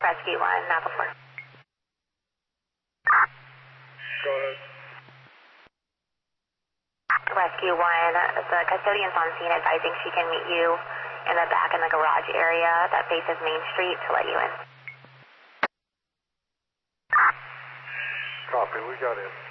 Rescue 1, Napa 4. Go ahead. Rescue 1, the custodian's on scene advising she can meet you in the back in the garage area that faces Main Street to let you in. Copy, we got in.